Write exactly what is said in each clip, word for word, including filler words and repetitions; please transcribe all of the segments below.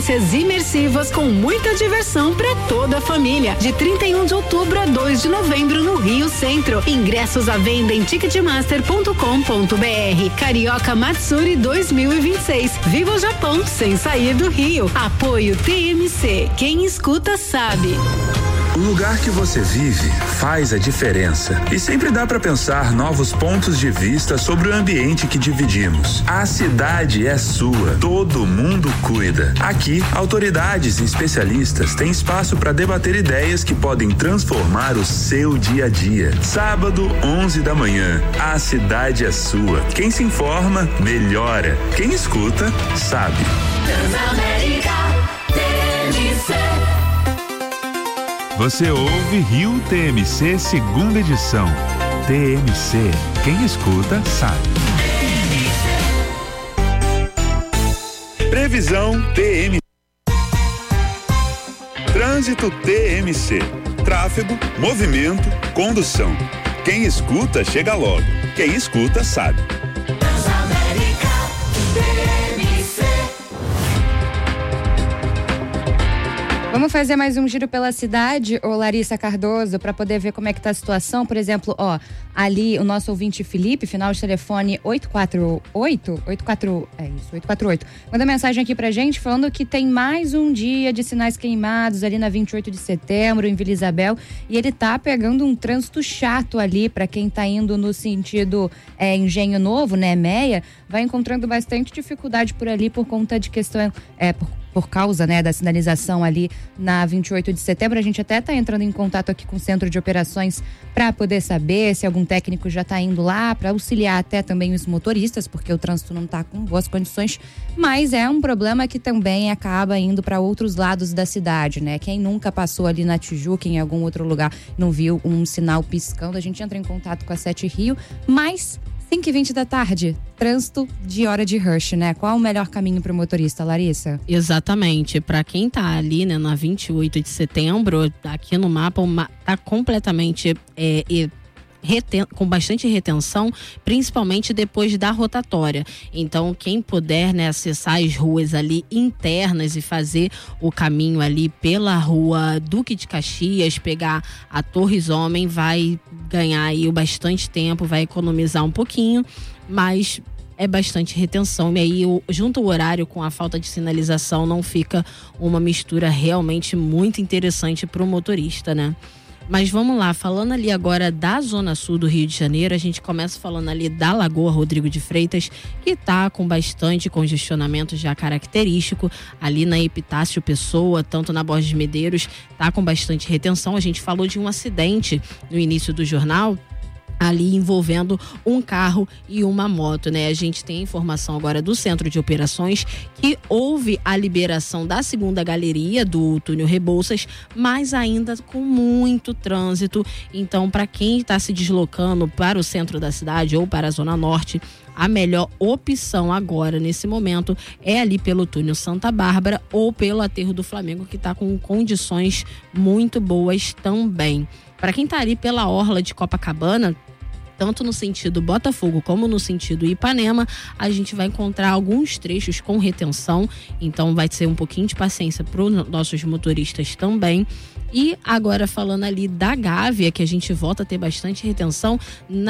experiências imersivas com muita diversão para toda a família. De trinta e um de outubro a dois de novembro no Rio Centro. Ingressos à venda em ticketmaster ponto com ponto br. Carioca Matsuri dois mil e vinte e seis. Viva o Japão sem sair do Rio. Apoio T M C. Quem escuta sabe. O lugar que você vive faz a diferença e sempre dá para pensar novos pontos de vista sobre o ambiente que dividimos. A cidade é sua, todo mundo cuida. Aqui, autoridades e especialistas têm espaço para debater ideias que podem transformar o seu dia a dia. Sábado, onze da manhã, a cidade é sua. Quem se informa, melhora. Quem escuta, sabe. Transamérica, T M C. Você ouve Rio T M C segunda edição. T M C, quem escuta sabe. Previsão T M C. Trânsito T M C. Tráfego, movimento, condução. Quem escuta chega logo. Quem escuta sabe. Transamérica, T M C. Vamos fazer mais um giro pela cidade, ô Larissa Cardoso, para poder ver como é que tá a situação. Por exemplo, ó, ali o nosso ouvinte Felipe, final de telefone oito quatro oito, oito quatro, é isso, oito quatro oito. Manda mensagem aqui pra gente falando que tem mais um dia de sinais queimados ali na vinte e oito de setembro, em Vila Isabel, e ele tá pegando um trânsito chato ali para quem tá indo no sentido é, Engenho Novo, né, Meia, vai encontrando bastante dificuldade por ali por conta de questão, é, por por causa, né, da sinalização ali na vinte e oito de setembro. A gente até está entrando em contato aqui com o Centro de Operações para poder saber se algum técnico já está indo lá para auxiliar até também os motoristas, porque o trânsito não está com boas condições, mas é um problema que também acaba indo para outros lados da cidade, né? Quem nunca passou ali na Tijuca, em algum outro lugar, não viu um sinal piscando, a gente entra em contato com a Sete Rio, mas cinco e vinte da tarde, trânsito de hora de rush, né? Qual o melhor caminho para o motorista, Larissa? Exatamente. Para quem tá ali, né, na vinte e oito de setembro, aqui no mapa, tá completamente é, Reten- com bastante retenção, principalmente depois da rotatória. Então, quem puder, né, acessar as ruas ali internas e fazer o caminho ali pela rua Duque de Caxias, pegar a Torres Homem, vai ganhar aí bastante tempo, vai economizar um pouquinho, mas é bastante retenção. E aí, o, junto o horário com a falta de sinalização, não fica uma mistura realmente muito interessante para o motorista, né? Mas vamos lá, falando ali agora da Zona Sul do Rio de Janeiro, a gente começa falando ali da Lagoa Rodrigo de Freitas, que tá com bastante congestionamento já característico, ali na Epitácio Pessoa, tanto na Borges Medeiros, tá com bastante retenção. A gente falou de um acidente no início do jornal, ali envolvendo um carro e uma moto, né? A gente tem informação agora do Centro de Operações que houve a liberação da segunda galeria do túnel Rebouças, mas ainda com muito trânsito. Então, para quem está se deslocando para o centro da cidade ou para a Zona Norte, a melhor opção agora, nesse momento, é ali pelo túnel Santa Bárbara ou pelo aterro do Flamengo, que está com condições muito boas também. Para quem está ali pela orla de Copacabana, tanto no sentido Botafogo como no sentido Ipanema, a gente vai encontrar alguns trechos com retenção, então vai ser um pouquinho de paciência para os nossos motoristas também. E agora falando ali da Gávea, que a gente volta a ter bastante retenção,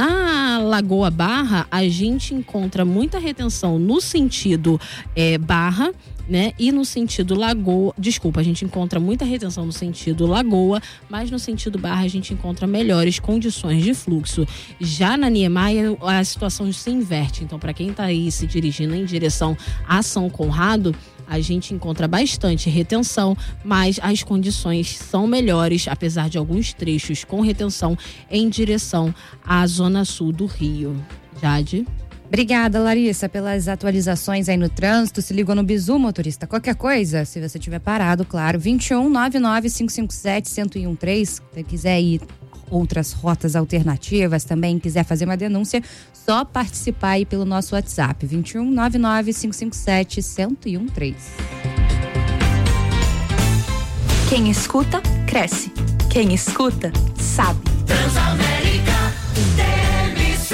na Lagoa Barra a gente encontra muita retenção no sentido é, Barra, né? E no sentido Lagoa, desculpa, a gente encontra muita retenção no sentido Lagoa, mas no sentido Barra a gente encontra melhores condições de fluxo. Já na Niemeyer a situação se inverte, então para quem está aí se dirigindo em direção a São Conrado, a gente encontra bastante retenção, mas as condições são melhores, apesar de alguns trechos com retenção em direção à Zona Sul do Rio. Jade? Obrigada, Larissa, pelas atualizações aí no trânsito. Se ligou no Bizu, motorista. Qualquer coisa, se você estiver parado, claro, vinte e um, nove nove, cinco cinco sete, um zero um três, se quiser ir outras rotas alternativas, também quiser fazer uma denúncia, só participar aí pelo nosso WhatsApp, vinte e um, nove nove, cinco cinco sete, um zero um três. Quem escuta, cresce. Quem escuta, sabe. Transamérica, T M C.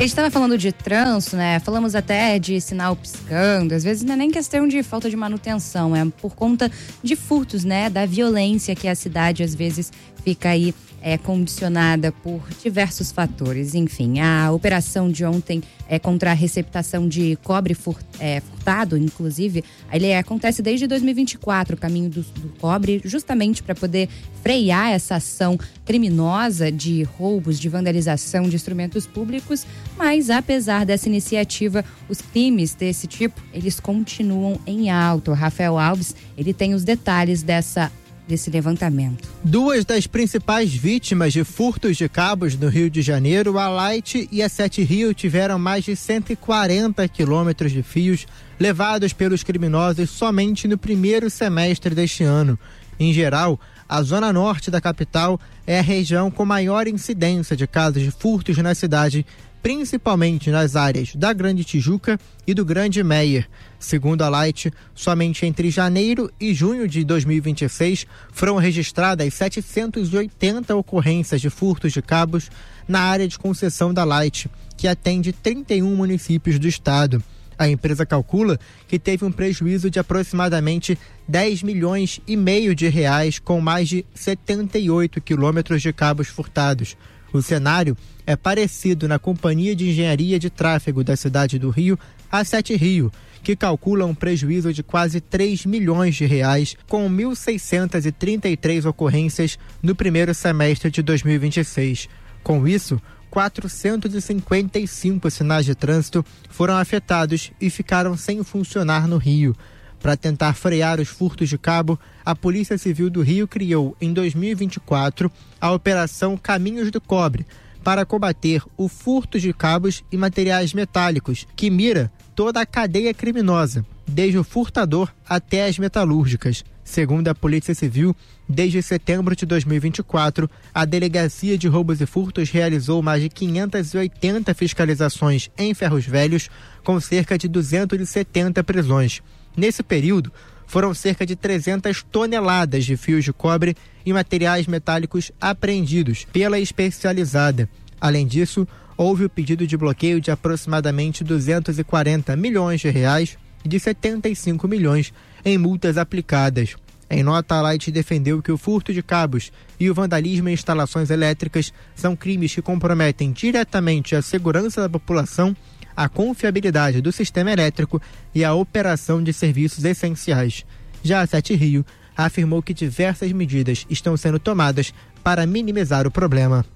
gente estava falando de trânsito, né? Falamos até de sinal piscando. Às vezes não é nem questão de falta de manutenção, é por conta de furtos, né? Da violência que a cidade às vezes fica aí é condicionada por diversos fatores. Enfim, a operação de ontem é contra a receptação de cobre fur, é, furtado, inclusive, ele acontece desde dois mil e vinte e quatro, o caminho do, do cobre, justamente para poder frear essa ação criminosa de roubos, de vandalização de instrumentos públicos. Mas, apesar dessa iniciativa, os crimes desse tipo, eles continuam em alta. O Rafael Alves, ele tem os detalhes dessa desse levantamento. Duas das principais vítimas de furtos de cabos no Rio de Janeiro, a Light e a Sete Rio, tiveram mais de cento e quarenta quilômetros de fios levados pelos criminosos somente no primeiro semestre deste ano. Em geral, a zona norte da capital é a região com maior incidência de casos de furtos na cidade, principalmente nas áreas da Grande Tijuca e do Grande Meier. Segundo a Light, somente entre janeiro e junho de dois mil e vinte e seis foram registradas setecentas e oitenta ocorrências de furtos de cabos na área de concessão da Light, que atende trinta e um municípios do estado. A empresa calcula que teve um prejuízo de aproximadamente dez milhões e meio de reais com mais de setenta e oito quilômetros de cabos furtados. O cenário é parecido na Companhia de Engenharia de Tráfego da cidade do Rio, a Sete Rio, que calcula um prejuízo de quase três milhões de reais com mil seiscentas e trinta e três ocorrências no primeiro semestre de dois mil e vinte e seis. Com isso, quatrocentos e cinquenta e cinco sinais de trânsito foram afetados e ficaram sem funcionar no Rio. Para tentar frear os furtos de cabo, a Polícia Civil do Rio criou, em dois mil e vinte e quatro, a Operação Caminhos do Cobre, para combater o furto de cabos e materiais metálicos, que mira toda a cadeia criminosa, desde o furtador até as metalúrgicas. Segundo a Polícia Civil, desde setembro de dois mil e vinte e quatro, a Delegacia de Roubos e Furtos realizou mais de quinhentas e oitenta fiscalizações em Ferros Velhos, com cerca de duzentas e setenta prisões. Nesse período, foram cerca de trezentas toneladas de fios de cobre e materiais metálicos apreendidos pela especializada. Além disso, houve o pedido de bloqueio de aproximadamente duzentos e quarenta milhões de reais e de setenta e cinco milhões em multas aplicadas. Em nota, a Light defendeu que o furto de cabos e o vandalismo em instalações elétricas são crimes que comprometem diretamente a segurança da população, a confiabilidade do sistema elétrico e a operação de serviços essenciais. Já a Sete Rio afirmou que diversas medidas estão sendo tomadas para minimizar o problema.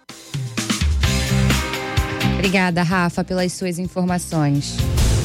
Obrigada, Rafa, pelas suas informações.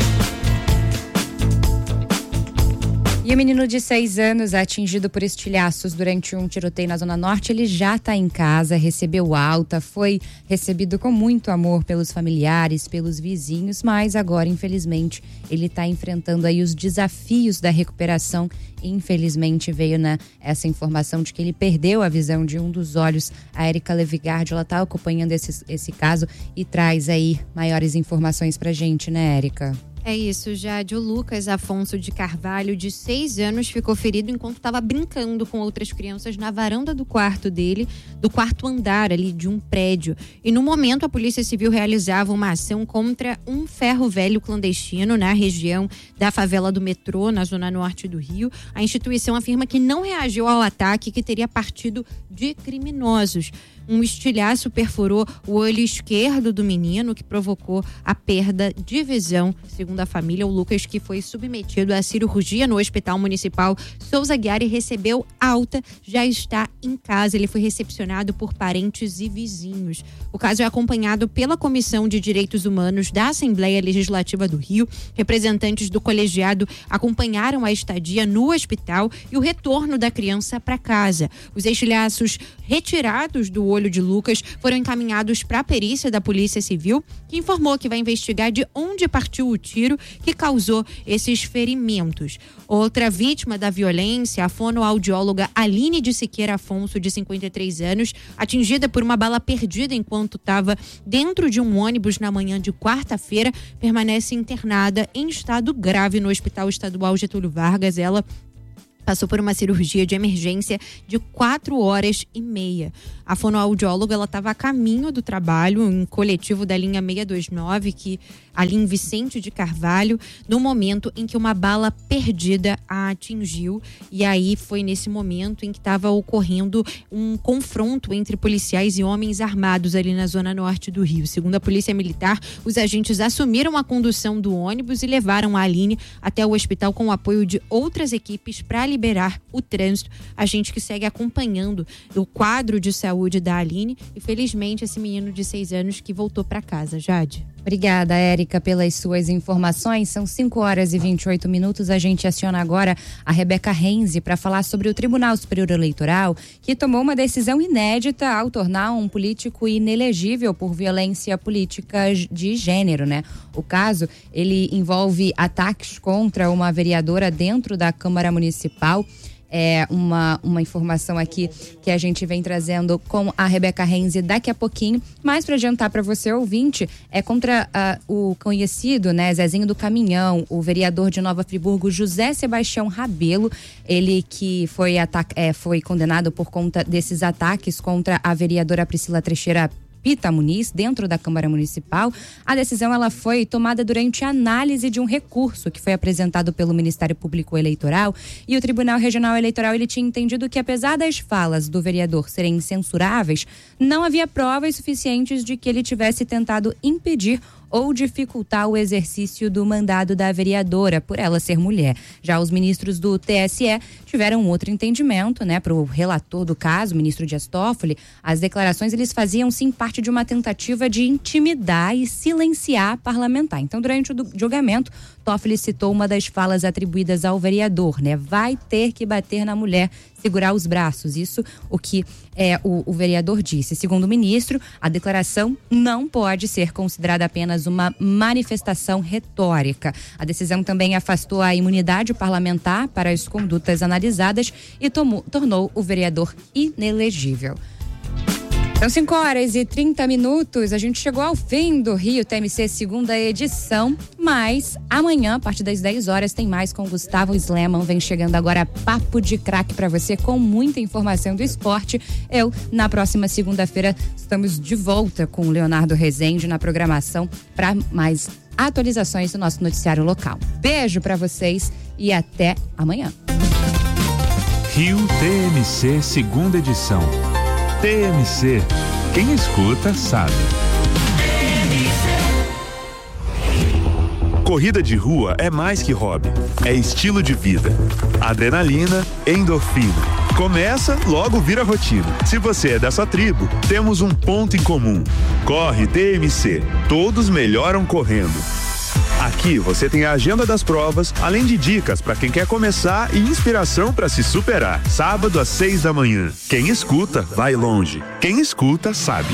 E o menino de seis anos, atingido por estilhaços durante um tiroteio na Zona Norte, ele já está em casa, recebeu alta, foi recebido com muito amor pelos familiares, pelos vizinhos, mas agora, infelizmente, ele está enfrentando aí os desafios da recuperação. Infelizmente, veio né, essa informação de que ele perdeu a visão de um dos olhos. A Érica Levigardi, ela está acompanhando esse, esse caso e traz aí maiores informações pra gente, né, Érica? É isso, Jade. O Lucas Afonso de Carvalho, de seis anos, ficou ferido enquanto estava brincando com outras crianças na varanda do quarto dele, do quarto andar ali de um prédio. E no momento, a Polícia Civil realizava uma ação contra um ferro velho clandestino na região da favela do Metrô, na zona norte do Rio. A instituição afirma que não reagiu ao ataque, que teria partido de criminosos. Um estilhaço perfurou o olho esquerdo do menino, que provocou a perda de visão. Segundo a família, o Lucas, que foi submetido à cirurgia no Hospital Municipal Souza Aguiar e recebeu alta, já está em casa. Ele foi recepcionado por parentes e vizinhos. O caso é acompanhado pela Comissão de Direitos Humanos da Assembleia Legislativa do Rio. Representantes do colegiado acompanharam a estadia no hospital e o retorno da criança para casa. Os estilhaços retirados do olho de Lucas foram encaminhados para a perícia da Polícia Civil, que informou que vai investigar de onde partiu o tiro que causou esses ferimentos. Outra vítima da violência, a fonoaudióloga Aline de Siqueira Afonso, de cinquenta e três anos, atingida por uma bala perdida enquanto estava dentro de um ônibus na manhã de quarta-feira, permanece internada em estado grave no Hospital Estadual Getúlio Vargas. Ela passou por uma cirurgia de emergência de quatro horas e meia. A fonoaudióloga ela estava a caminho do trabalho em coletivo da linha seiscentos e vinte e nove, que ali em Vicente de Carvalho, no momento em que uma bala perdida a atingiu. E aí foi nesse momento em que estava ocorrendo um confronto entre policiais e homens armados ali na zona norte do Rio. Segundo a Polícia Militar, os agentes assumiram a condução do ônibus e levaram a Aline até o hospital com o apoio de outras equipes para liberar o trânsito. A gente que segue acompanhando o quadro de saúde da Aline e felizmente esse menino de seis anos que voltou para casa. Jade. Obrigada, Érica, pelas suas informações. São cinco horas e vinte e oito minutos. A gente aciona agora a Rebeca Renzi para falar sobre o Tribunal Superior Eleitoral, que tomou uma decisão inédita ao tornar um político inelegível por violência política de gênero, né? O caso, ele envolve ataques contra uma vereadora dentro da Câmara Municipal. É uma, uma informação aqui que a gente vem trazendo com a Rebeca Renzi daqui a pouquinho, mas para adiantar para você, ouvinte, é contra uh, o conhecido, né, Zezinho do Caminhão, o vereador de Nova Friburgo, José Sebastião Rabelo, ele que foi, ataca, é, foi condenado por conta desses ataques contra a vereadora Priscila Teixeira Pita Muniz, dentro da Câmara Municipal. A decisão ela foi tomada durante a análise de um recurso que foi apresentado pelo Ministério Público Eleitoral, e o Tribunal Regional Eleitoral ele tinha entendido que, apesar das falas do vereador serem incensuráveis, não havia provas suficientes de que ele tivesse tentado impedir ou dificultar o exercício do mandado da vereadora, por ela ser mulher. Já os ministros do T S E tiveram um outro entendimento, né, para o relator do caso, o ministro Dias Toffoli. As declarações eles faziam sim parte de uma tentativa de intimidar e silenciar parlamentar. Então, durante o julgamento, Toffoli citou uma das falas atribuídas ao vereador, né? Vai ter que bater na mulher, segurar os braços. Isso o que é, o, o vereador disse. Segundo o ministro, a declaração não pode ser considerada apenas uma manifestação retórica. A decisão também afastou a imunidade parlamentar para as condutas analisadas e tomou, tornou o vereador inelegível. São cinco horas e trinta minutos, a gente chegou ao fim do Rio T M C segunda edição, mas amanhã, a partir das dez horas, tem mais com Gustavo Sleman. Vem chegando agora Papo de Craque para você com muita informação do esporte. Eu, na próxima segunda-feira, estamos de volta com o Leonardo Rezende na programação para mais atualizações do nosso noticiário local. Beijo para vocês e até amanhã. Rio T M C segunda edição. T M C, quem escuta sabe. Corrida de rua é mais que hobby, é estilo de vida. Adrenalina, endorfina. Começa, logo vira rotina. Se você é dessa tribo, temos um ponto em comum. Corre T M C, todos melhoram correndo. Aqui você tem a agenda das provas, além de dicas para quem quer começar e inspiração para se superar. Sábado às seis da manhã. Quem escuta, vai longe. Quem escuta, sabe.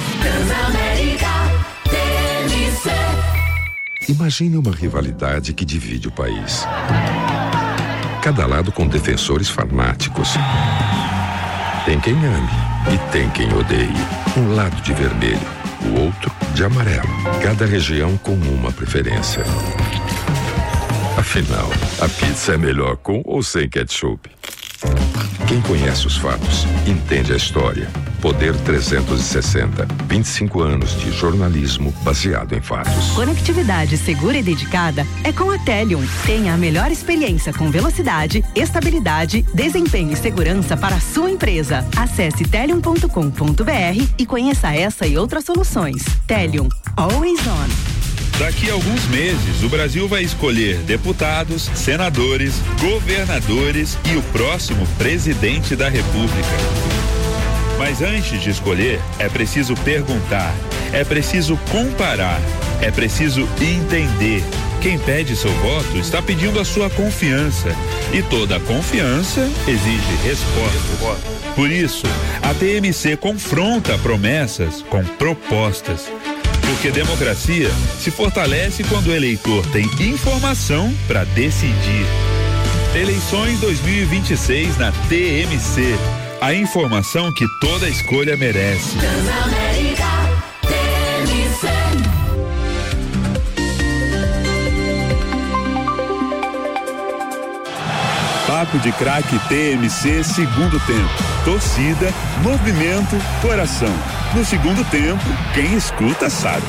Imagine uma rivalidade que divide o país. Cada lado com defensores fanáticos. Tem quem ame e tem quem odeie. Um lado de vermelho, o outro de amarelo. Cada região com uma preferência. Afinal, a pizza é melhor com ou sem ketchup? Quem conhece os fatos, entende a história. Poder trezentos e sessenta, vinte e cinco anos de jornalismo baseado em fatos. Conectividade segura e dedicada é com a Telium. Tenha a melhor experiência com velocidade, estabilidade, desempenho e segurança para a sua empresa. Acesse telium ponto com ponto br e conheça essa e outras soluções. Telium, always on. Daqui a alguns meses, o Brasil vai escolher deputados, senadores, governadores e o próximo presidente da República. Mas antes de escolher, é preciso perguntar, é preciso comparar, é preciso entender. Quem pede seu voto está pedindo a sua confiança. E toda confiança exige respostas. Por isso, a T M C confronta promessas com propostas. Porque democracia se fortalece quando o eleitor tem informação para decidir. Eleições dois mil e vinte e seis na T M C. A informação que toda escolha merece. Papo de Craque T M C segundo tempo. Torcida, movimento, coração. No segundo tempo, quem escuta sabe.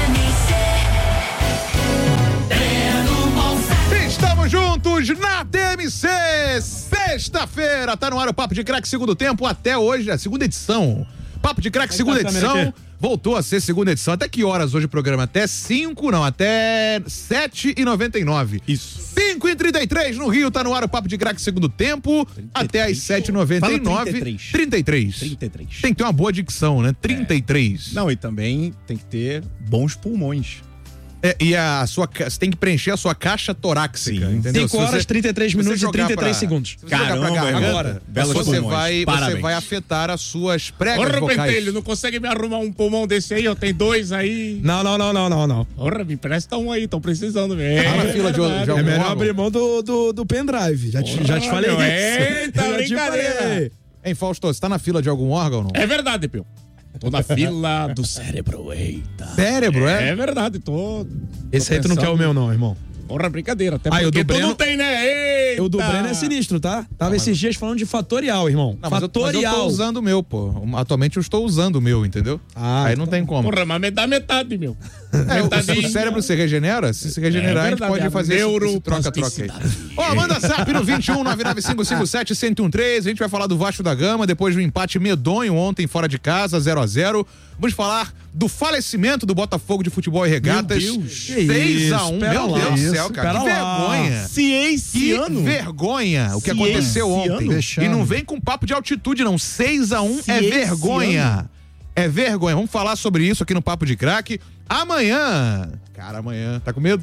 Estamos juntos na T M C. Sexta-feira, tá no ar o Papo de Craque segundo tempo. Até hoje, a segunda edição. Papo de Craque segunda edição. Voltou a ser segunda edição. Até que horas hoje o programa? Até cinco, não, até sete e noventa e nove. Isso. cinco e trinta e três no Rio, tá no ar o Papo de Craque segundo tempo. trinta e três. Até às sete e noventa e nove. trinta e três. trinta e três. trinta e três. Tem que ter uma boa dicção, né? trinta e três. É. Não, e também tem que ter bons pulmões. É, e a sua, você tem que preencher a sua caixa torácica, entendeu? cinco horas, trinta e três minutos e trinta e três segundos. Caramba, agora, você vai, você vai afetar as suas pregas Porra, vocais. Pentelho, não consegue me arrumar um pulmão desse aí? Eu tenho dois aí. Não, não, não, não, não, não. Porra, me presta um aí, estão precisando mesmo. Tá na fila de, de É melhor abrir mão do, do, do pendrive. Já te, Porra, já te falei meu, isso. Eita, Já te brincadeira. falei. Hein, Fausto, você tá na fila de algum órgão, não? É verdade, Pio. Tô na fila do cérebro, eita. Cérebro, é? É verdade, tô... Esse aí tu não quer o meu não, irmão. Porra, brincadeira. Até Ah, eu porque do tu Breno- não tem, né? Eita. O do Breno é sinistro, tá? Tava esses dias falando de fatorial, irmão. Não, mas eu, mas eu fatorial. tô usando o meu, pô. Atualmente eu estou usando o meu, entendeu? Ah, Aí não tem como. Porra, mas me dá metade, meu. É, o, Metadinha. o cérebro se regenera? Se se regenerar, É a gente verdade, pode a fazer esse, esse troca-troca aí. Ó, manda zap no vinte e um, nove nove cinco cinco sete, um zero um três. A gente vai falar do Vasco da Gama, depois do empate medonho ontem fora de casa, zero a zero. Vamos falar do falecimento do Botafogo de Futebol e Regatas. Meu Deus. seis a um. Espera Meu lá. Deus do Isso, céu, cara. Que espera lá. vergonha. Cienciano. Que vergonha o que aconteceu ontem. Vexame. E não vem com papo de altitude, não. seis a um é Cienciano. vergonha. É vergonha. Vamos falar sobre isso aqui no Papo de Craque. Amanhã. Cara, amanhã. Tá com medo?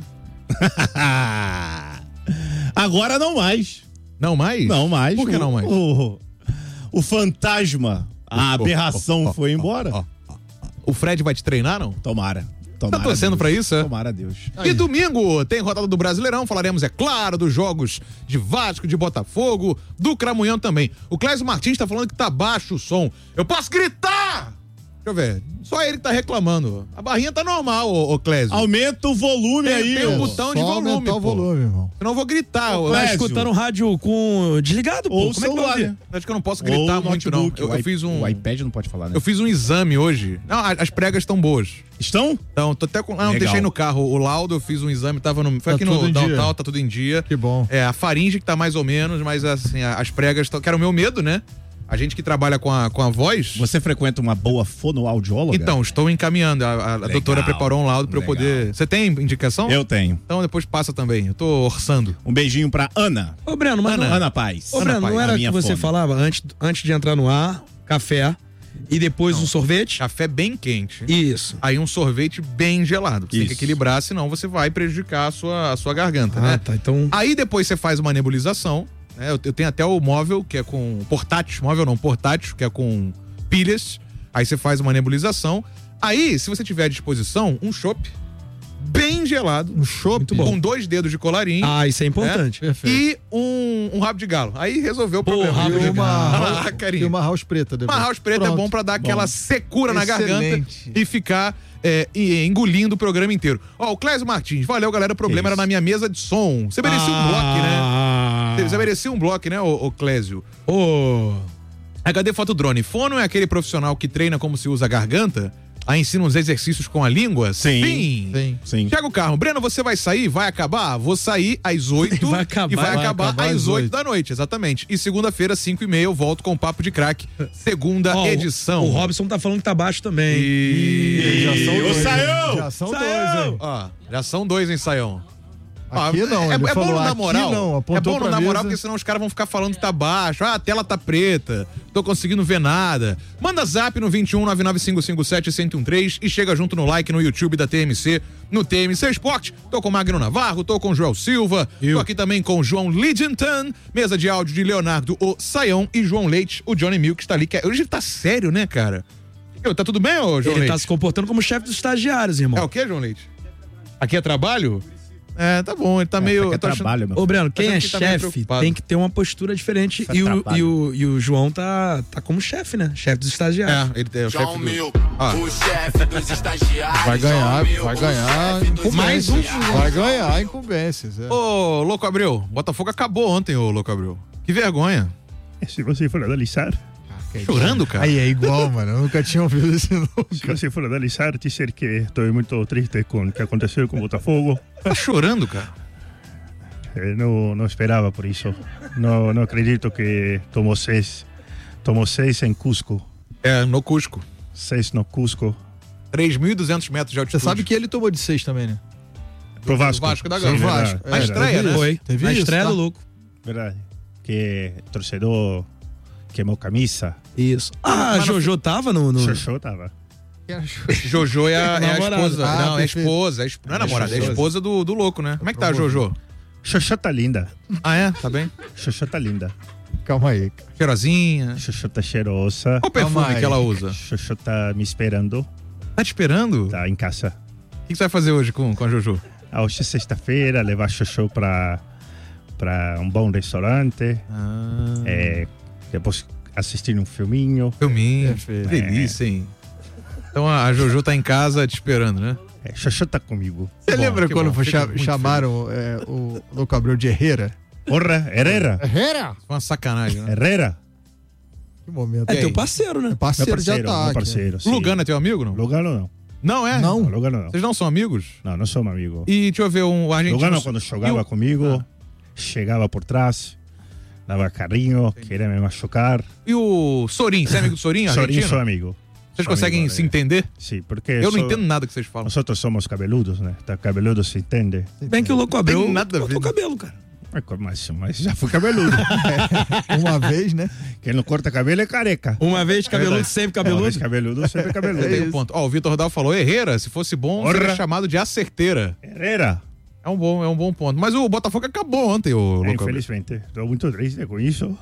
Agora não mais. Não mais? Não mais. Por que não mais? O, o fantasma, a aberração oh, oh, foi oh, embora. oh, oh. O Fred vai te treinar, não? Tomara. Tomara. Tá torcendo Deus. pra isso, é? Tomara Deus. E domingo tem rodada do Brasileirão, falaremos, é claro, dos jogos de Vasco, de Botafogo, do Cramunhão também. O Clésio Martins tá falando que tá baixo o som. Eu posso gritar! Deixa eu ver. Só ele que tá reclamando. A barrinha tá normal, ô, ô Clésio. Aumenta o volume Tem, aí. tem um ó. botão de Só volume, aumentar pô. o volume, irmão. Senão eu vou gritar. Ô, Eu Tá Clésio. escutando rádio com desligado, pô. Ou o Como é que vai celular, ouvir? né? Acho que eu não posso Ou gritar o muito, não. notebook, Eu, o eu i- fiz um... O iPad não pode falar, né? Eu fiz um exame hoje. Não, a- as pregas estão boas. Estão? Então, tô até com. Ah, não, Legal. deixei no carro o laudo, eu fiz um exame, tava no. Foi Tá aqui no tudo em dia. Downtown, tá tudo em dia. Que bom. É, a faringe que tá mais ou menos, mas assim, a- as pregas estão. Que era o meu medo, né? A gente que trabalha com a, com a voz. Você frequenta uma boa fonoaudióloga? Então, estou encaminhando. A, a- a Legal, doutora preparou um laudo pra eu legal. poder. Você tem indicação? Eu tenho. Então depois passa também. Eu tô orçando. Um beijinho pra Ana. Ô, Breno, mas Ana. não, Ana Paz. Ô, Breno, Pai, não a era que minha você fome. falava antes, antes de entrar no ar, café e depois um sorvete? Café bem quente. Isso. Aí um sorvete bem gelado. Você tem que Isso. equilibrar, senão você vai prejudicar a sua, a sua garganta, Ah, né? tá. Então. Aí depois você faz uma nebulização, né? Eu, eu tenho até o móvel, que é com portátil, móvel não, portátil, que é com pilhas. Aí você faz uma nebulização. Aí, se você tiver à disposição, um chopp bem gelado. Um chopp. Muito bom. Com dois dedos de colarinho. Ah, isso é importante. Perfeito. E um, um rabo de galo. Aí resolveu o Pô, problema. rabo E de uma, Ah, house- carinho. e uma house preta depois. Uma house preta é Pronto. bom pra dar aquela secura na garganta Excelente. e ficar é, e- engolindo o programa inteiro. Ó, o Clésio Martins, valeu, galera. O problema era na minha mesa de som. Você merecia um bloco, né? Ah. Você merecia um bloco, né, ô, ô Clésio? Ô. H D Foto Drone. Fono é aquele profissional que treina como se usa a garganta? Aí ensina uns exercícios com a língua? Sim. Sim. Sim. Sim. Chega o carro. Breno, você vai sair? Vai acabar? Vou sair às oito. Vai acabar. E vai, Vai acabar, acabar às às oito oito. da noite, exatamente. E segunda-feira, cinco e meia, eu volto com o Papo de Craque. Segunda Ó, edição. O Robson tá falando que tá baixo também. E... Já são Ô, dois. Saião! Já são Saião! dois, hein? Ó, já são dois, hein, Saião? Aqui Ó, não, é, ele é falou bom na aqui moral. não, é apontou bom pra na moral, mesa. porque senão os caras vão ficar falando que tá baixo. Ah, a tela tá preta. Tô conseguindo ver nada. Manda zap no vinte e um, nove nove cinco cinco sete, um zero um três e chega junto no like no YouTube da T M C, no T M C Esporte. Tô com o Magno Navarro, tô com o Joel Silva, tô aqui também com o João Lidenton, mesa de áudio de Leonardo O Saião e João Leite, o Johnny Milk está ali. Que- Hoje ele tá sério, né, cara? Eu, tá tudo bem, ô João Ele Leite? tá se comportando como chefe dos estagiários, irmão. É o que, João Leite? Aqui é trabalho? É, tá bom, ele tá meio. É, eu tô achando- trabalho, tô Ô, Breno, quem é achando que tá meio chefe preocupado. tem que ter uma postura diferente. Isso é E o, trabalho. e, o, e o João tá, tá como chefe, né? Chefe dos estagiários. É, ele é o chefe João do- Milk, Ah. o chefe dos estagiários. Vai ganhar, vai ganhar Mais incumbências. um? Vai ganhar incumbências. É. Ô, Louco Abreu, Botafogo acabou ontem, ô Louco Abreu. Que vergonha. Se você for analisar. Chorando, cara? Aí é igual, mano. Eu nunca tinha ouvido isso nunca. Se você for analisar, dizer que estou muito triste com o que aconteceu com o Botafogo. Tá chorando, cara? Eh, não, não esperava por isso. Não, não acredito que tomou seis. Tomou seis em Cusco. É, no Cusco. Seis no Cusco. três mil e duzentos metros de Você altitude. sabe que ele tomou de seis também, né? Pro Vasco. Vasco da Sim, Gama. verdade. Vasco. Na Era. estreia, né? Foi. Teve Na isso, estreia tá? do Louco. Verdade. Que torcedor queimou camisa. Isso. Ah, a Jojo tava no. no... Jojo tava. Jojo é a, é a Namorada. esposa. Ah, não, é a perfeito. esposa. É a esp- Não é namorada, é a esposa do, do louco, né? Como é que tá a Jojo? Jojo tá linda. Ah, é? Tá bem? Jojo tá linda. Calma aí. Cheirosinha. Jojo tá cheirosa. Qual perfume Calma aí. que ela usa? Jojo tá me esperando. Tá te esperando? Tá em casa. O que você vai fazer hoje com, com a Jojo? Ah, hoje é sexta-feira, levar Jojo pra, pra um bom restaurante. Ah, É, depois assistir um filminho. filminho. Perfeito. Que delícia, hein? Então a Jojo tá em casa te esperando, né? É, Jojo tá comigo. Você bom, lembra que quando bom, foi fico cha- muito chamaram é, o Louco Abreu de Herrera? Porra, Herrera. Herrera? Foi uma sacanagem, né? Herrera. Que momento. É E teu aí? parceiro, né? É parceiro, Meu parceiro, de ataque. meu parceiro. O sim. Lugano é teu amigo, não? Lugano não. Não é? Não. Não, Lugano não. Vocês não são amigos? Não, não somos amigos. E deixa eu ver um argentino. Lugano, quando E jogava o- comigo, Ah. chegava por trás, dava carrinho, queria me machucar. E o Sorin, você é amigo do Sorin, Sorinho, argentino? sou amigo. Vocês Sou conseguem amigo, se né? entender? Sim, porque Eu não sou- entendo nada que vocês falam. Nós somos cabeludos, né? Tá cabeludo se entende. Bem que o Louco Abreu Tem nada a ver. cortou o cabelo, cara. Mas, mas já fui cabeludo. Uma vez, né? Quem não corta cabelo é careca. Uma vez cabeludo, Verdade. sempre Uma cabeludo. vez cabeludo, sempre cabeludo. Tem um ponto. Ó, o Vitor Rodal falou, Herrera, se fosse bom, Porra. seria chamado de acerteira. Herrera. É um bom, é um bom ponto. Mas o Botafogo acabou ontem, o É, Louco Abreu. infelizmente, estou muito triste com isso.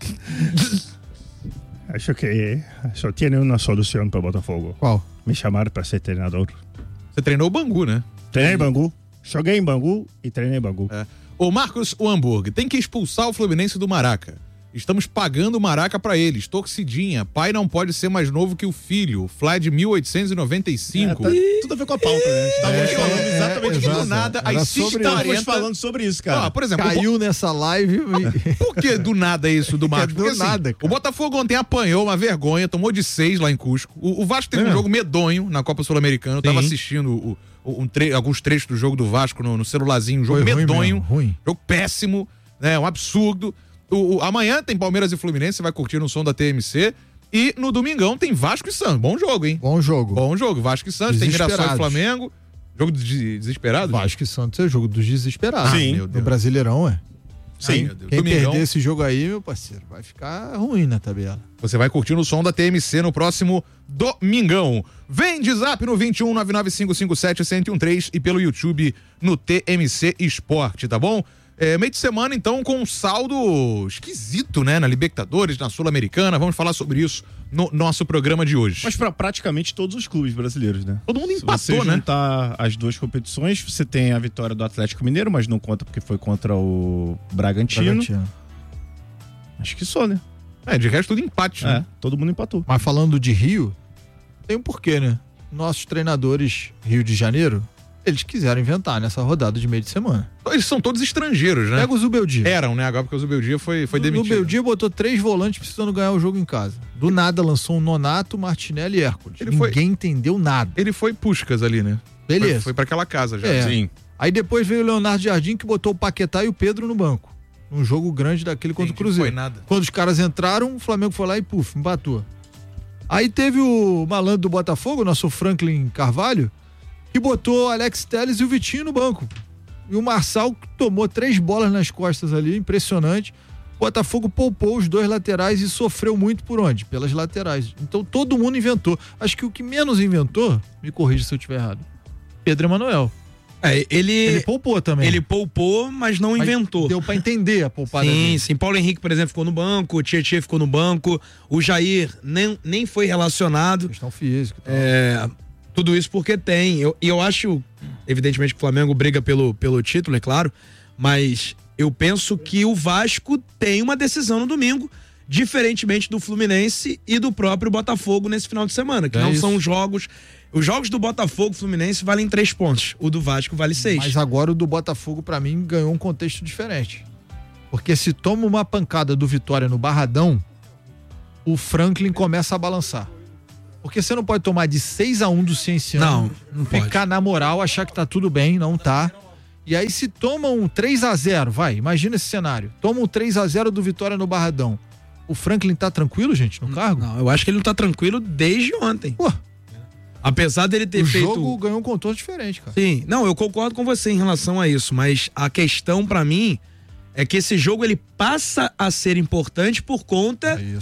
Acho que só tem uma solução para o Botafogo. Qual? Me chamar para ser treinador. Você treinou o Bangu, né? Treinei em Bangu, joguei em Bangu e treinei em Bangu. É. O Marcos Hamburg tem que expulsar o Fluminense do Maraca. Estamos pagando o Maraca pra eles. Torcidinha. Pai não pode ser mais novo que o filho. Fly de mil oitocentos e noventa e cinco. É, tá tudo a ver com a pauta, né? Estávamos É, falando é, exatamente é, disso. do nada, Era às sobre- seis e quarenta. Estávamos falando sobre isso, cara. Ah, por exemplo, Caiu nessa live e... Por que do nada isso do Marcos? do Porque, assim, nada, cara. o Botafogo ontem apanhou uma vergonha, tomou de seis lá em Cusco. O, o Vasco teve É. um jogo medonho na Copa Sul-Americana. Eu tava Sim. assistindo o- o- um tre- alguns trechos do jogo do Vasco no, no celularzinho. Um jogo Foi ruim medonho, mesmo, ruim. jogo péssimo, né? Um absurdo. O, o- amanhã tem Palmeiras e Fluminense, você vai curtir no som da T M C. E no domingão tem Vasco e Santos. Bom jogo, hein? Bom jogo. Bom jogo. Vasco e Santos, tem Mirassol e Desesperados. Flamengo. Jogo de desesperado? Vasco e Santos é o jogo dos desesperados. Sim. No Brasileirão, é. Sim. Meu Deus. Quem Domingão. perder esse jogo aí, meu parceiro, vai ficar ruim na tabela. Você vai curtir no som da T M C no próximo domingão. Vem de zap no vinte e um, nove nove cinco cinco sete, um zero um três e pelo YouTube no T M C Esporte, tá bom? É, meio de semana, então, com um saldo esquisito, né? Na Libertadores, na Sul-Americana. Vamos falar sobre isso no nosso programa de hoje. Mas para praticamente todos os clubes brasileiros, né? Todo mundo Se empatou, você né? juntar as duas competições, você tem a vitória do Atlético Mineiro, mas não conta porque foi contra o Bragantino. Bragantino. Acho que só, né? É, de resto tudo empate, É, né? todo mundo empatou. Mas falando de Rio, tem um porquê, né? Nossos treinadores Rio de Janeiro, eles quiseram inventar nessa rodada de meio de semana. Eles são todos estrangeiros, né? Pega o Zubeldia. Eram, né? Agora porque o Zubeldia foi, foi O demitido. Zubeldia botou três volantes precisando ganhar o jogo em casa. Do nada lançou um Nonato, Martinelli e Hércules. Ele foi- Ninguém entendeu nada. Ele foi Puskás ali, né? Beleza. Foi, foi pra aquela casa já. É. Sim. Aí depois veio o Leonardo Jardim, que botou o Paquetá e o Pedro no banco. Num jogo grande daquele contra o que Cruzeiro. foi nada. Quando os caras entraram, o Flamengo foi lá e puf, empatou. Aí teve o malandro do Botafogo, o nosso Franklin Carvalho, que botou Alex Telles e o Vitinho no banco. E o Marçal tomou três bolas nas costas ali, impressionante. O Botafogo poupou os dois laterais e sofreu muito por onde? Pelas laterais. Então todo mundo inventou. Acho que o que menos inventou, me corrija se eu estiver errado, Pedro Emanuel. É, ele, Ele poupou também. ele poupou, mas não Mas inventou. Deu pra entender a poupada Sim, dele. sim. Paulo Henrique, por exemplo, ficou no banco, o Tietchan ficou no banco, o Jair nem, nem foi relacionado. Questão física. e tal. É, tudo isso porque tem. Eu- E eu, acho Evidentemente que o Flamengo briga pelo, pelo título, é claro, mas eu penso que o Vasco tem uma decisão no domingo, diferentemente do Fluminense e do próprio Botafogo nesse final de semana, que É não isso. são jogos... Os jogos do Botafogo e Fluminense valem três pontos, o do Vasco vale seis. Mas agora o do Botafogo, pra mim, ganhou um contexto diferente. Porque se toma uma pancada do Vitória no Barradão, o Franklin começa a balançar. Porque você não pode tomar de seis a um do Cienciano, Não, não ficar na moral, achar que tá tudo bem, não tá. E aí se toma um três a zero, vai, imagina esse cenário. Toma um três a zero do Vitória no Barradão. O Franklin tá tranquilo, gente, no cargo? Não, eu acho que ele não tá tranquilo desde ontem. Pô. Apesar dele ter o feito... jogo ganhou um contorno diferente, cara. Sim, não, eu concordo com você em relação a isso, mas a questão pra mim é que esse jogo ele passa a ser importante por conta é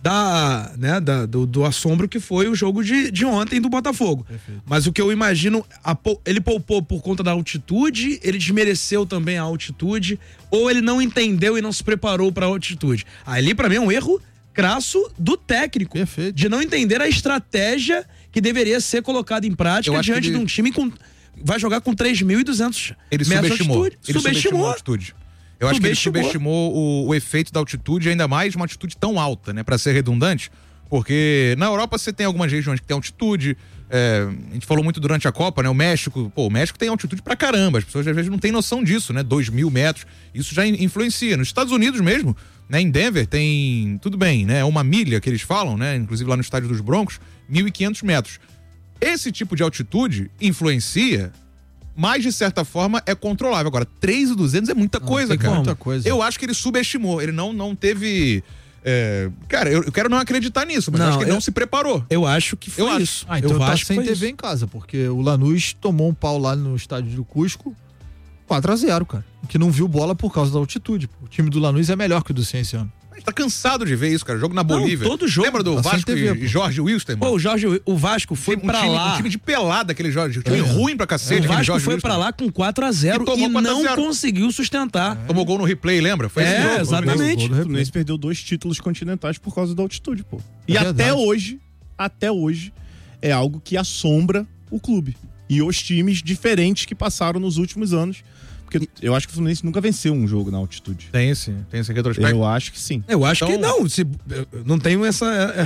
da, né, da, do, do assombro que foi o jogo de, de ontem do Botafogo. Perfeito. Mas o que eu imagino, a, ele poupou por conta da altitude, ele desmereceu também a altitude, ou ele não entendeu e não se preparou pra altitude. Ali pra mim é um erro crasso do técnico, Perfeito. de não entender a estratégia que deveria ser colocada em prática Eu acho diante que ele- de um time com vai jogar com três mil e duzentos Ele metros de subestimou. altitude. Ele subestimou a Subestimou. altitude. Eu acho que ele Subestimou. subestimou o, o efeito da altitude, ainda mais uma altitude tão alta, né? Pra ser redundante. Porque na Europa você tem algumas regiões que tem altitude. é, a gente falou muito durante a Copa, né? O México, pô, o México tem altitude pra caramba. As pessoas às vezes não têm noção disso, né? Dois mil metros. Isso já in- influencia. Nos Estados Unidos mesmo, né? Em Denver tem, tudo bem, né? Uma milha que eles falam, né? Inclusive lá no estádio dos Broncos, mil e quinhentos metros. Esse tipo de altitude influencia, mas de certa forma é controlável. Agora, três mil e duzentos é muita coisa, tem cara. muita coisa. Eu acho que ele subestimou, ele não, não teve... é, Cara, eu, eu quero não acreditar nisso, mas eu Não, acho que ele eu- não se preparou. Eu acho que foi Eu acho. isso. Ah, então eu tá acho que sem foi T V isso. em casa, porque o Lanús tomou um pau lá no estádio do Cusco, quatro a zero, cara. Que não viu bola por causa da altitude. O time do Lanús é melhor que o do Cienciano. A gente tá cansado de ver isso, cara. Jogo na Bolívia. todo jogo. Lembra do Tá sem Vasco T V, e pô. e Jorge Wilstermann? Pô, o Jorge, o Vasco foi um pra time, lá. Um time de pelada, aquele Jorge. Um time É. ruim pra cacete. O aquele Vasco Jorge foi Wilstermann. pra lá com quatro a zero E tomou e quatro a não zero. conseguiu sustentar. Tomou gol no replay, lembra? Foi esse É, jogo. exatamente. O Fluminense perdeu dois títulos continentais por causa da altitude, pô. E É até verdade. hoje, até hoje, é algo que assombra o clube. E os times diferentes que passaram nos últimos anos. Porque eu acho que o Fluminense nunca venceu um jogo na altitude. Tem esse, tem esse retrospecto. Eu acho que sim. Eu acho que Então- não. Se, eu não tenho essa,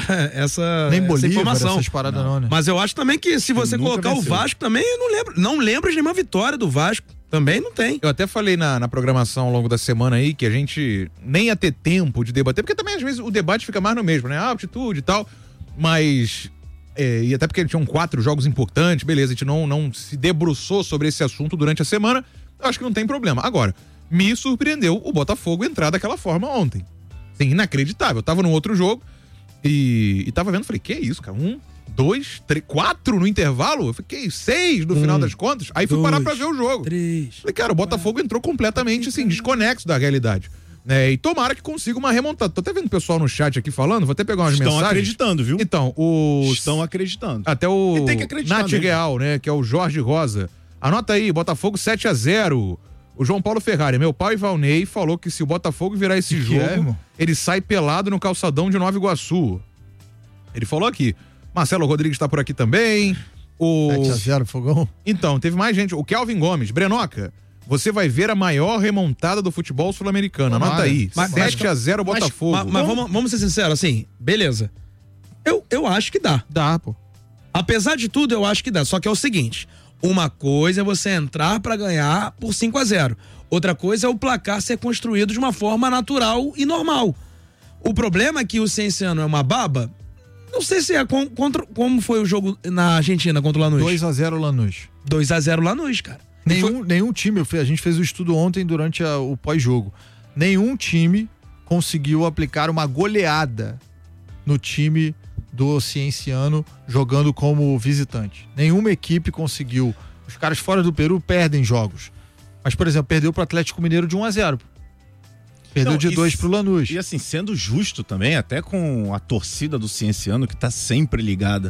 essa, Nem essa Bolívar, informação. essas paradas não, né? Mas eu acho também que se você nunca colocar o venceu. Vasco também, eu não lembro. Não lembro de nenhuma vitória do Vasco. Também não tem. Eu até falei na, na programação ao longo da semana aí que a gente nem ia ter tempo de debater, porque também às vezes o debate fica mais no mesmo, né? Ah, altitude e tal, mas... é, e até porque tinham quatro jogos importantes, beleza, a gente não, não se debruçou sobre esse assunto durante a semana, eu acho que não tem problema. Agora, me surpreendeu o Botafogo entrar daquela forma ontem. Sim, inacreditável. Eu tava num outro jogo e, e tava vendo, falei, que isso, cara? Um, dois, três, quatro no intervalo? Eu fiquei seis no Um, final das contas. Aí fui dois, parar pra ver o jogo. Três. Falei, cara, o Botafogo entrou completamente, assim, desconexo da realidade. É, e tomara que consiga uma remontada. Tô até vendo o pessoal no chat aqui falando, vou até pegar umas Estão mensagens. acreditando, viu? Então, os... Estão acreditando. Até o E tem que acreditar Nath mesmo. Real, né, que é o Jorge Rosa. Anota aí, Botafogo sete a zero. O João Paulo Ferrari, meu pai Valnei, falou que se o Botafogo virar esse Que jogo, é, irmão? ele sai pelado no calçadão de Nova Iguaçu. Ele falou aqui. Marcelo Rodrigues tá por aqui também. O... sete a zero, Fogão. Então, teve mais gente. O Kelvin Gomes, Brenoca, você vai ver a maior remontada do futebol sul-americano. Anota Tomara. aí. Mas- sete a zero Mas- Botafogo. Mas, mas vamos, vamos ser sinceros, assim, beleza. Eu, eu acho que dá. Dá, pô. Apesar de tudo, eu acho que dá. Só que é o seguinte: uma coisa é você entrar pra ganhar por cinco a zero. Outra coisa é o placar ser construído de uma forma natural e normal. O problema é que o Cienciano é uma baba. Não sei se é com- contra, como foi o jogo na Argentina contra o Lanús. dois a zero Lanús. dois a zero Lanús, cara. E Nenhum, foi- nenhum time, eu fe- a gente fez o estudo ontem durante a- o pós-jogo. Nenhum time conseguiu aplicar uma goleada no time do Cienciano jogando como visitante. Nenhuma equipe conseguiu. Os caras fora do Peru perdem jogos. Mas, por exemplo, perdeu pro Atlético Mineiro de um a zero. Perdeu Não, de e dois s- pro Lanús. E assim, sendo justo também, até com a torcida do Cienciano, que tá sempre ligada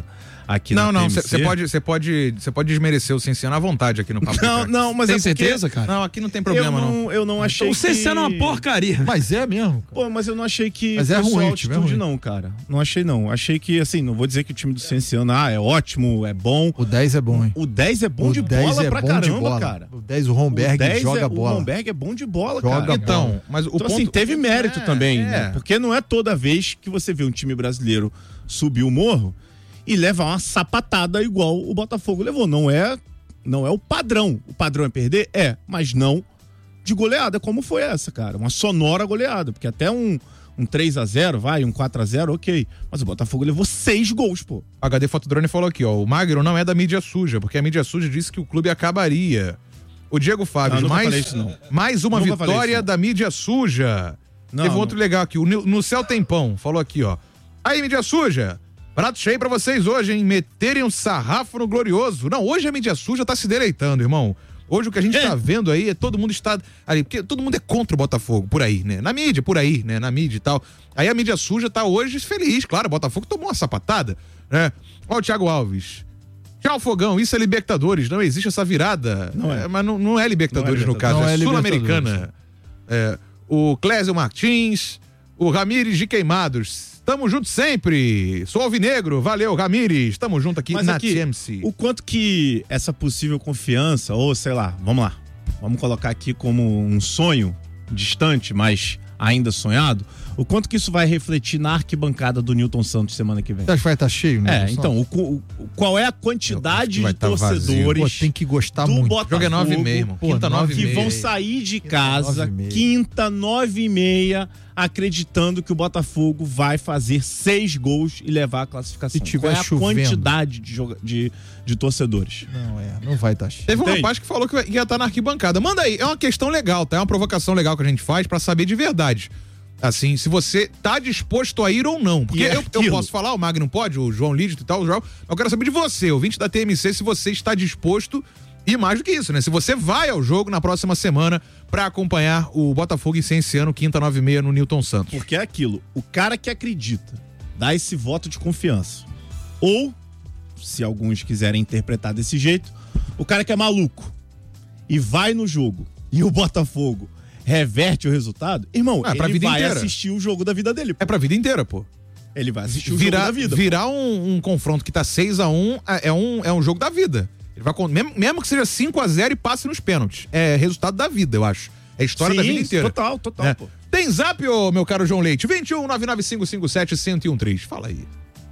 aqui Não, na não, T M C. você pode, você pode, você pode desmerecer o Cienciano à vontade aqui no Papo de Não, Craque. não, mas Tem é porque- certeza, cara? Não, aqui não tem problema, eu não. não. Eu não achei O Cienciano é que... uma porcaria. Mas é mesmo. Pô, mas eu não achei que Mas é foi só ruim, altitude, é ruim. não, cara. Não achei, não. Achei que, assim, não vou dizer que o time do Cienciano, ah, é ótimo, é bom. O dez é bom, hein? O dez é bom O de dez bola é pra bom de caramba, bola. cara. O dez, o Romberg O dez joga é, bola. O Romberg é bom de bola, Joga cara. Então, mas o então, ponto... assim, teve mérito É, também, é. né? Porque não é toda vez que você vê um time brasileiro subir o morro e levar uma sapatada igual o Botafogo levou. Não é, não é o padrão. O padrão é perder? É, mas não de goleada como foi essa, cara. Uma sonora goleada, porque até um, um três a zero, vai, um quatro a zero, ok. Mas o Botafogo levou seis gols, pô. H D Fotodrone falou aqui, ó, o Magno não é da mídia suja, porque a mídia suja disse que o clube acabaria. O Diego Fábio, Não, nunca falei mais, isso, não. mais uma Nunca falei vitória isso, não. da mídia suja. Não, Teve um não. outro legal aqui, o Nil- no Céu Tempão, falou aqui, ó. Aí, mídia suja, prato cheio pra vocês hoje, hein? Meterem um sarrafo no glorioso. Não, hoje a mídia suja tá se deleitando, irmão. Hoje o que a gente tá vendo aí é todo mundo está ali, porque todo mundo é contra o Botafogo, por aí, né? Na mídia, por aí, né? Na mídia e tal. Aí a mídia suja tá hoje feliz, claro, o Botafogo tomou uma sapatada, né? Ó o Thiago Alves. Tchau, Fogão, isso é Libertadores, não existe essa virada. Não é. É, mas não, não é Libertadores Não é no caso, Não é, é Sul-Americana. É, o Clésio Martins, o Ramires de Queimados. Tamo junto sempre. Sou alvinegro, valeu, Ramires. Tamo junto aqui Mas na aqui, T M C. o quanto que essa possível confiança, ou sei lá, vamos lá, vamos colocar aqui como um sonho distante, mas ainda sonhado, o quanto que isso vai refletir na arquibancada do Newton Santos semana que vem? Você acha que vai estar cheio, né? É, então, o, o- qual é a quantidade vai de tá vazio. torcedores Pô, tem que gostar do muito. Botafogo O jogo é nove e meia, irmão. Pô, Quinta, nove e que meia. vão sair de nove casa e meia. quinta, nove e meia, acreditando que o Botafogo vai fazer seis gols e levar a classificação. Se tiver Qual é a chovendo. quantidade de, joga- de, de torcedores? Não, é, não vai estar cheio. Teve um Entende? rapaz que falou que ia estar na arquibancada. Manda aí, é uma questão legal, tá? É uma provocação legal que a gente faz pra saber de verdade. Assim, se você tá disposto a ir ou não. Porque E é eu, eu aquilo. posso falar, o Magno não pode, o João Lídito e tal, o João. Eu quero saber de você, ouvinte da T M C, se você está disposto e mais do que isso, né? Se você vai ao jogo na próxima semana pra acompanhar o Botafogo e Cienciano, quinta, nove e meia, no Newton Santos. Porque é aquilo, o cara que acredita, dá esse voto de confiança. Ou, se alguns quiserem interpretar desse jeito, o cara que é maluco e vai no jogo e o Botafogo reverte o resultado, irmão, Ah, é pra ele vida vai inteira. assistir o jogo da vida dele. pô. É pra vida inteira, pô. Ele vai assistir o Virar, jogo da vida. pô. virar um, um confronto que tá seis a um é um, é um jogo da vida. Ele vai, con- mesmo, mesmo que seja cinco a zero e passe nos pênaltis. É resultado da vida, eu acho. É história Sim, da vida inteira. total, total, É. pô. Tem zap, ô, meu caro João Leite? vinte e um, nove nove cinco cinco sete, um zero um três. Fala aí.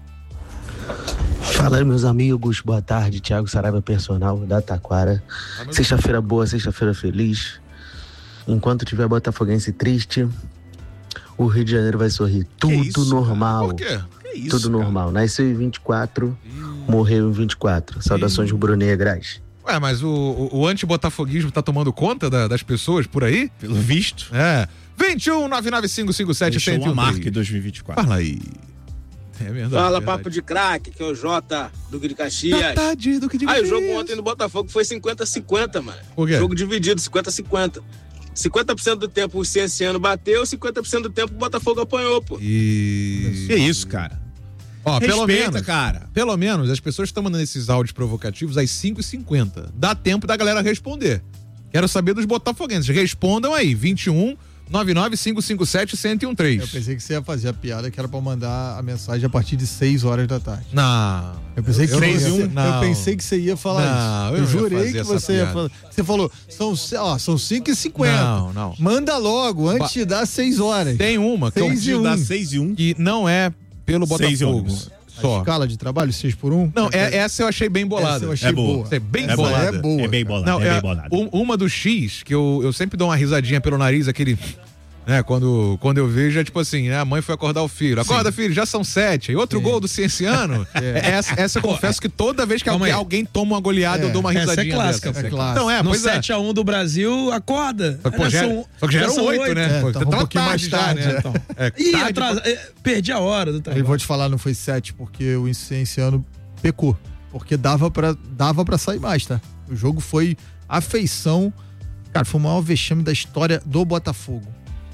Fala aí, meus amigos, boa tarde, Thiago Saraiva, personal da Taquara. Sexta-feira boa, sexta-feira feliz. Enquanto tiver botafoguense triste, o Rio de Janeiro vai sorrir. Tudo isso, normal. Por quê? Que isso, Tudo cara? normal. Nasceu em vinte e quatro, morreu em vinte e quatro. Saudações rubro-negras. Ué, mas o, o, o anti-botafoguismo tá tomando conta da- das pessoas por aí? Pelo visto. É. vinte e um, nove nove cinco cinco sete, um Deixou zero um uma três. marca em dois mil e vinte e quatro. Fala aí. É verdade. Fala, verdade. papo de craque, que é o Jota, Duque de Caxias. Jota de Duque de Aí o Caxias. jogo ontem no Botafogo foi cinquenta a cinquenta, mano. Por quê? Jogo dividido, cinquenta a cinquenta. cinquenta por cento do tempo o Cienciano bateu, cinquenta por cento do tempo o Botafogo apanhou, pô. E... Que isso, cara? Ó, pelo Respeita, menos, cara. Pelo menos as pessoas estão mandando esses áudios provocativos às cinco e cinquenta. Dá tempo da galera responder. Quero saber dos botafoguenses. Respondam aí, vinte e um, nove nove cinco cinco sete, um zero um Eu três. pensei que você ia fazer a piada que era pra mandar a mensagem a partir de seis horas da tarde. Não. Eu pensei que, Eu você, não- ia, não. eu pensei que você ia falar Não, isso. eu não ia jurei fazer que essa você ia piada. falar. Você falou, são, ó, são cinco e cinquenta. Não, não. Manda logo, antes Ba- de dar seis horas. Tem uma que, Seis eu, e um. seis e um. que não é pelo Seis Botafogo. ônibus. Só. Escala de trabalho, seis por um? Não, é, essa eu achei bem bolada. Essa eu achei É boa. boa. Essa é bem Essa bolada. é boa. É bem bolado, Não, é é bem bolado. um- uma do X, que eu, eu sempre dou uma risadinha pelo nariz, aquele. Né, quando, quando eu vejo, é tipo assim, né, a mãe foi acordar o filho. Acorda, filho, já são sete. E outro gol do Cienciano. É. Essa, essa eu confesso que toda vez que Calma alguém, aí. alguém toma uma goleada, É. eu dou uma Essa é risadinha. clássica, dessa. é clássica. Não, é, No pois é. sete a um do Brasil, acorda. Só que, pô, já, são- só que já eram são oito, né? É, Pô, tava um tá pouquinho tarde mais já, tarde, né? é. Então, é Ih, tarde atrasa, é, perdi a hora do Aí trabalho. vou te falar, não foi sete, porque o Cienciano pecou. Porque dava pra, dava pra sair mais, tá? O jogo foi a feição. Cara, foi o maior vexame da história do Botafogo.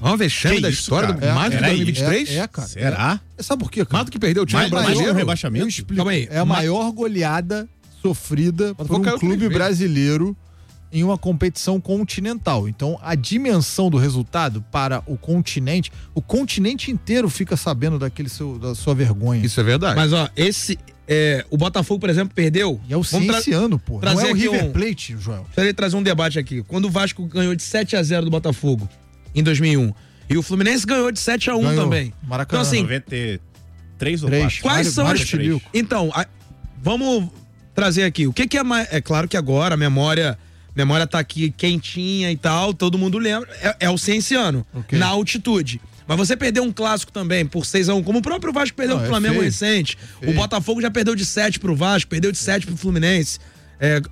Ó, vexame Que da isso, história cara? do É, mais do que peraí. dois mil e vinte e três? É, é, cara. Será? É, sabe por quê, cara? Mais do que perdeu o time Mais- mais brasileiro. um rebaixamento? Eu explico. Calma aí. É a maior goleada sofrida por um caiu clube três vezes. brasileiro em uma competição continental. Então, a dimensão do resultado para o continente, o continente inteiro fica sabendo daquele seu, da sua vergonha. Isso é verdade. Mas, ó, esse. É, o Botafogo, por exemplo, perdeu. E é o Cienciano, pô. Não é o aqui River um- Plate, Joel. Queria trazer um debate aqui. Quando o Vasco ganhou de sete a zero do Botafogo em dois mil e um e o Fluminense ganhou de sete a um Ganhou. também. Maracanã. Então, assim, noventa e três ou Três. quatro? quais Mário- são Mário os. Chilico. Então, a- vamos trazer aqui. O que, que é mais. É claro que agora a memória. Memória tá aqui quentinha e tal, todo mundo lembra. É, é o Cienciano, Ok. na altitude. Mas você perdeu um clássico também por seis a um, como o próprio Vasco perdeu Não, pro é Flamengo feio. recente. É feio. O Botafogo já perdeu de sete pro Vasco, perdeu de sete pro Fluminense. É,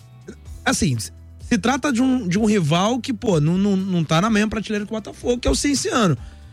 assim, se trata de um, de um rival que, pô, não, não, não tá na mesma prateleira que o Botafogo, que é o Cienciano.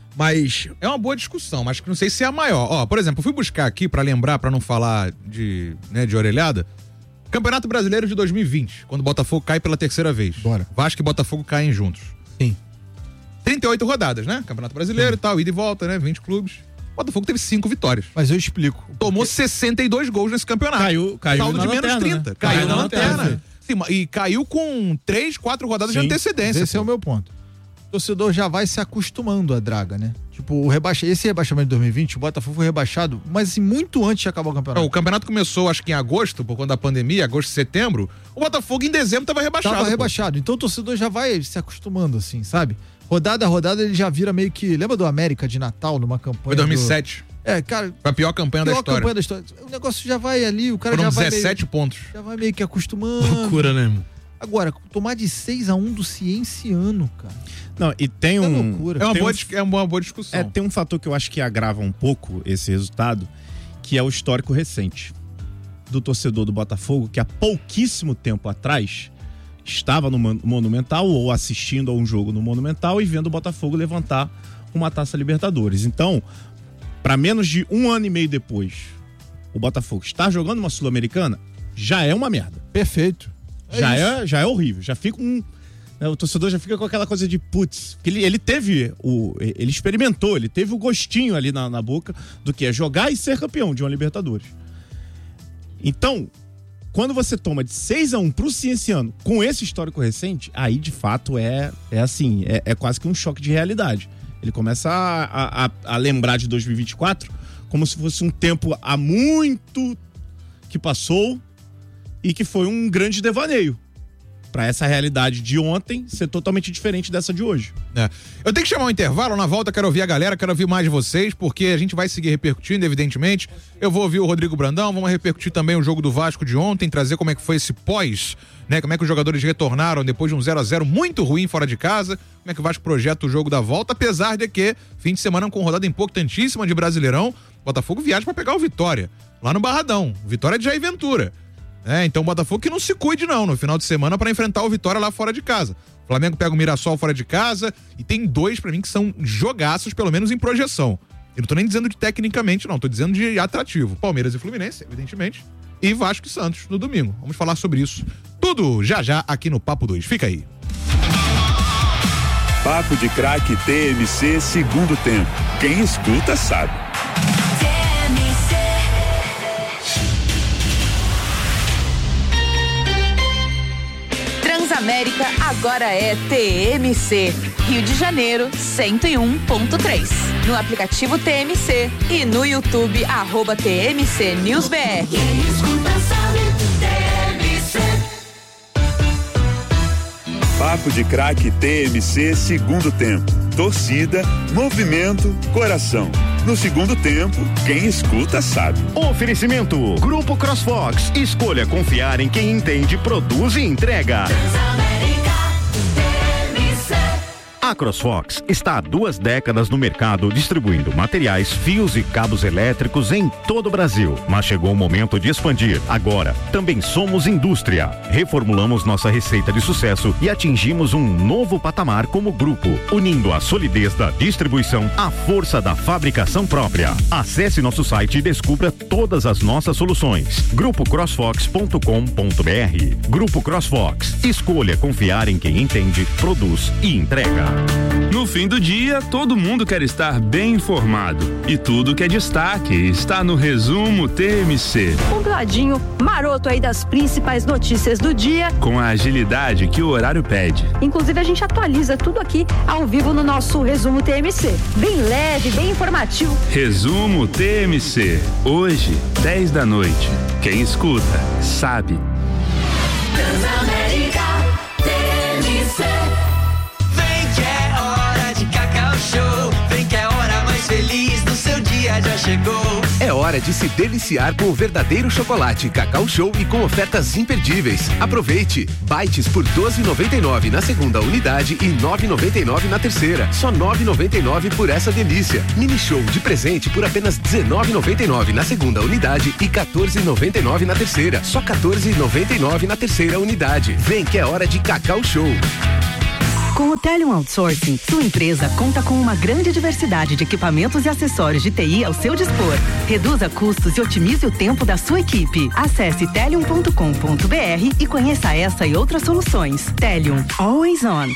Mas É uma boa discussão, mas que não sei se é a maior. Ó, por exemplo, eu fui buscar aqui pra lembrar, pra não falar de, né, de orelhada, Campeonato Brasileiro de dois mil e vinte, quando o Botafogo cai pela terceira vez. Bora. Vasco e Botafogo caem juntos. Sim. trinta e oito rodadas, né? Campeonato Brasileiro e tal, ida e volta, né? vinte clubes. O Botafogo teve cinco vitórias. Mas eu explico. Tomou sessenta e dois gols nesse campeonato. Caiu- caiu Saldo na de menos lanterna, trinta. né? Caiu, Caiu na na lanterna. lanterna. Sim, ma- e caiu com três, quatro rodadas de Sim. antecedência. Esse é pô. o meu ponto. O torcedor já vai se acostumando à draga, né? Tipo, o rebaixa... esse rebaixamento de dois mil e vinte, o Botafogo foi rebaixado, mas assim, muito antes de acabar o Ó, campeonato. O campeonato começou, acho que em agosto, por conta da pandemia, agosto, setembro. O Botafogo em dezembro tava rebaixado. Tava pô. rebaixado. Então o torcedor já vai se acostumando, assim, sabe? Rodada a rodada ele já vira meio que... Lembra do América de Natal, numa campanha? Foi dois mil e do- sete. É, cara... Foi a pior campanha da Pior história. campanha da história. O negócio já vai ali, o cara Foram já vai dezessete meio, pontos. já vai meio que acostumando. loucura, né, irmão? Agora, tomar de seis a um do Cienciano, cara. Não, e tem É um. loucura. É uma, tem boa, um- dis- é uma boa discussão. É, tem um fator que eu acho que agrava um pouco esse resultado, que é o histórico recente do torcedor do Botafogo, que há pouquíssimo tempo atrás estava no Mon- Monumental ou assistindo a um jogo no Monumental e vendo o Botafogo levantar uma Taça Libertadores. Então, para menos de um ano e meio depois, o Botafogo estar jogando uma Sul-Americana já é uma merda. Perfeito. É já, isso. é, já é horrível. Já fica um. Né, o torcedor já fica com aquela coisa de putz. Porque ele, ele teve o. Ele experimentou, ele teve o gostinho ali na, na boca do que é jogar e ser campeão de uma Libertadores. Então, quando você toma de seis a um pro Cienciano com esse histórico recente, aí de fato é, é assim, é, é quase que um choque de realidade. Ele começa a, a, a lembrar de dois mil e vinte e quatro como se fosse um tempo há muito que passou e que foi um grande devaneio para essa realidade de ontem ser totalmente diferente dessa de hoje. É. Eu tenho que chamar um intervalo, na volta quero ouvir a galera, quero ouvir mais de vocês, porque a gente vai seguir repercutindo, evidentemente. Eu vou ouvir o Rodrigo Brandão, vamos repercutir também o jogo do Vasco de ontem, trazer como é que foi esse pós, né? Como é que os jogadores retornaram depois de um zero a zero muito ruim fora de casa, como é que o Vasco projeta o jogo da volta, apesar de que fim de semana com rodada importantíssima de Brasileirão, Botafogo viaja para pegar o Vitória, lá no Barradão, Vitória de Jair Ventura. É, então o Botafogo que não se cuide não, no final de semana para enfrentar o Vitória lá fora de casa. O Flamengo pega o Mirassol fora de casa e tem dois pra mim que são jogaços, pelo menos em projeção. Eu não tô nem dizendo de tecnicamente não, tô dizendo de atrativo. Palmeiras e Fluminense, evidentemente, e Vasco e Santos no domingo. Vamos falar sobre isso tudo já já aqui no Papo dois. Fica aí. Papo de Craque T M C segundo tempo. Quem escuta sabe. Transamérica agora é T M C. Rio de Janeiro, cento e um ponto três. No aplicativo T M C e no YouTube, arroba T M C News B R. Quem escuta sabe, T M C. Papo de Craque T M C segundo tempo. Torcida, movimento, coração. No segundo tempo, quem escuta sabe. Oferecimento Grupo CrossFox. Escolha confiar em quem entende, produz e entrega. A CrossFox está há duas décadas no mercado distribuindo materiais, fios e cabos elétricos em todo o Brasil. Mas chegou o momento de expandir. Agora, também somos indústria. Reformulamos nossa receita de sucesso e atingimos um novo patamar como grupo, unindo a solidez da distribuição à força da fabricação própria. Acesse nosso site e descubra todas as nossas soluções. grupo crossfox ponto com ponto br. Grupo CrossFox. Escolha confiar em quem entende, produz e entrega. No fim do dia, todo mundo quer estar bem informado. E tudo que é destaque está no Resumo T M C. Compiladinho, maroto aí das principais notícias do dia. Com a agilidade que o horário pede. Inclusive, a gente atualiza tudo aqui ao vivo no nosso Resumo T M C. Bem leve, bem informativo. Resumo T M C. Hoje, dez da noite. Quem escuta, sabe. Transamérica T M C. Vem que é hora de Cacau Show. Vem que é a hora mais feliz do seu dia já chegou. É hora de se deliciar com o verdadeiro chocolate Cacau Show e com ofertas imperdíveis. Aproveite! Bites por doze reais e noventa e nove centavos na segunda unidade e nove reais e noventa e nove centavos na terceira. Só nove reais e noventa e nove centavos por essa delícia. Mini Show de presente por apenas dezenove reais e noventa e nove centavos na segunda unidade e quatorze reais e noventa e nove centavos na terceira. Só quatorze reais e noventa e nove centavos na terceira unidade. Vem que é hora de Cacau Show. Com o Telium Outsourcing, sua empresa conta com uma grande diversidade de equipamentos e acessórios de T I ao seu dispor. Reduza custos e otimize o tempo da sua equipe. Acesse telium ponto com ponto b r e conheça essa e outras soluções. Telium, always on.